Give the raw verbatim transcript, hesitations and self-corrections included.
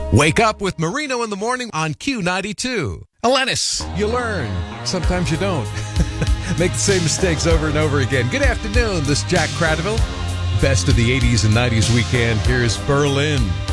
Wake up with Marino in the morning on Q ninety-two. Alanis, you learn. Sometimes you don't. Make the same mistakes over and over again. Good afternoon. This is Jack Cradaville. Best of the eighties and nineties weekend. Here's Berlin.